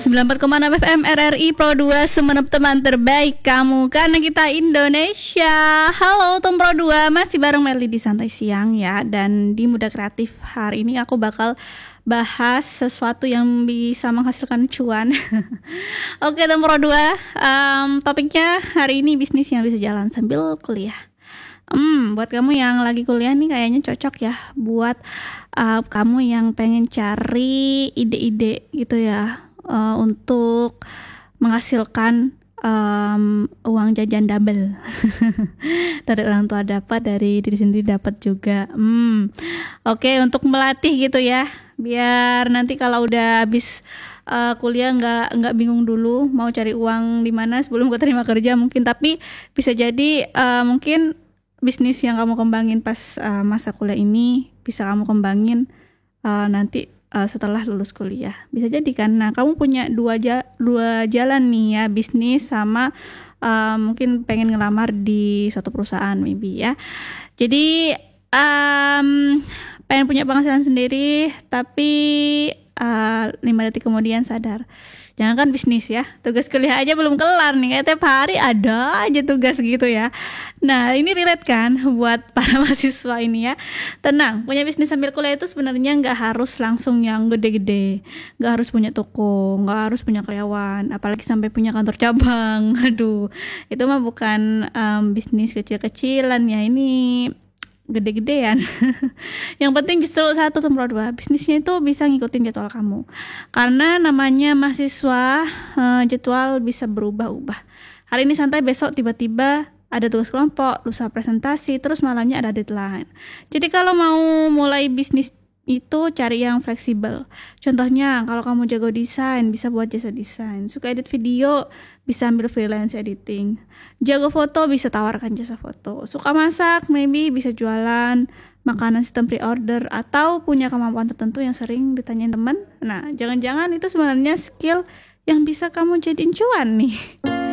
94,6 FM RRI Pro 2 Sumenep, teman terbaik kamu karena kita Indonesia. Halo Tom Pro 2, masih bareng Melly di Santai Siang ya. Dan di Muda Kreatif hari ini aku bakal bahas sesuatu yang bisa menghasilkan cuan. Oke Tom Pro 2, topiknya hari ini bisnis yang bisa jalan sambil kuliah. Buat kamu yang lagi kuliah nih kayaknya cocok ya. Buat kamu yang pengen cari ide-ide gitu ya, untuk menghasilkan uang jajan double. Dari orang tua dapat, dari diri sendiri dapat juga. Oke, untuk melatih gitu ya, biar nanti kalau udah habis kuliah nggak bingung dulu mau cari uang di mana sebelum keterima kerja mungkin. Tapi bisa jadi mungkin bisnis yang kamu kembangin pas masa kuliah ini bisa kamu kembangin nanti setelah lulus kuliah. Bisa jadi kan. Nah, kamu punya dua jalan nih ya, bisnis sama mungkin pengen ngelamar di suatu perusahaan maybe ya. Jadi pengen punya penghasilan sendiri tapi 5 detik kemudian sadar, jangan kan bisnis ya, tugas kuliah aja belum kelar nih, kayak tiap hari ada aja tugas gitu ya. Nah, ini relate kan buat para mahasiswa ini ya. Tenang, punya bisnis sambil kuliah itu sebenarnya nggak harus langsung yang gede-gede, nggak harus punya toko, nggak harus punya karyawan, apalagi sampai punya kantor cabang. Aduh, itu mah bukan bisnis kecil-kecilan ya, ini gede-gedean. Yang penting justru satu sama dua, bisnisnya itu bisa ngikutin jadwal kamu. Karena namanya mahasiswa, jadwal bisa berubah-ubah. Hari ini santai, besok tiba-tiba ada tugas kelompok, lusa presentasi, terus malamnya ada deadline. Jadi kalau mau mulai bisnis itu cari yang fleksibel. Contohnya kalau kamu jago desain, bisa buat jasa desain. Suka edit video, bisa ambil freelance editing. Jago foto, bisa tawarkan jasa foto. Suka masak, maybe bisa jualan makanan sistem pre-order. Atau punya kemampuan tertentu yang sering ditanyain teman. Nah, jangan-jangan itu sebenarnya skill yang bisa kamu jadiin cuan nih.